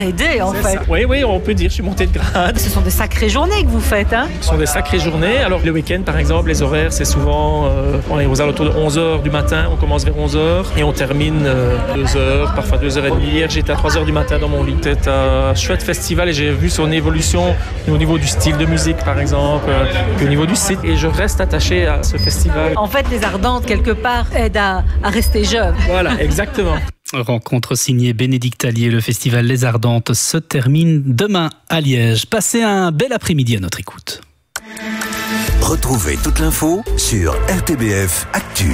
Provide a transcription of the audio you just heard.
Aider en fait. Oui, on peut dire, je suis monté de grade. Ce sont des sacrées journées que vous faites, hein? Ce sont des sacrées journées. Alors le week-end par exemple, les horaires c'est souvent, on est aux alentours de 11h du matin, on commence vers 11h et on termine 2h, parfois 2h30. Hier j'étais à 3h du matin dans mon lit. C'est un chouette festival et j'ai vu son évolution au niveau du style de musique par exemple, puis au niveau du site, et je reste attaché à ce festival. En fait, les Ardentes quelque part aident à rester jeune. Voilà, exactement. Rencontre signée Bénédicte Allier. Le festival Les Ardentes se termine demain à Liège. Passez un bel après-midi à notre écoute. Retrouvez toute l'info sur RTBF Actu.